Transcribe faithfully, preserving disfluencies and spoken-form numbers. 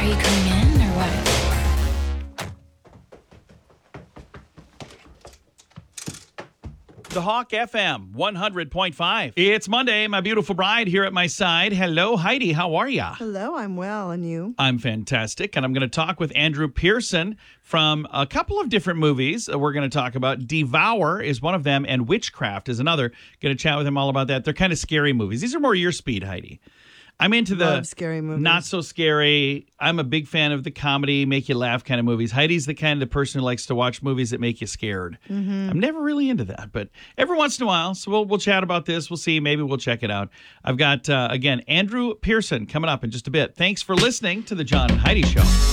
you coming in or what? The Hawk F M one hundred point five. It's Monday. My beautiful bride here at my side. Hello, Heidi. How are ya? Hello, I'm well, and you? I'm fantastic. And I'm going to talk with Andrew Pearson from a couple of different movies that we're going to talk about. Devour is one of them, and Witchcraft is another. Going to chat with him all about that. They're kind of scary movies. These are more your speed, Heidi. I'm into the Love scary movies. not so scary. I'm a big fan of the comedy, make you laugh kind of movies. Heidi's the kind of person who likes to watch movies that make you scared. Mm-hmm. I'm never really into that, but every once in a while, so we'll we'll chat about this. We'll see. Maybe we'll check it out. I've got, uh, again, Andrew Pearson coming up in just a bit. Thanks for listening to the John and Heidi Show.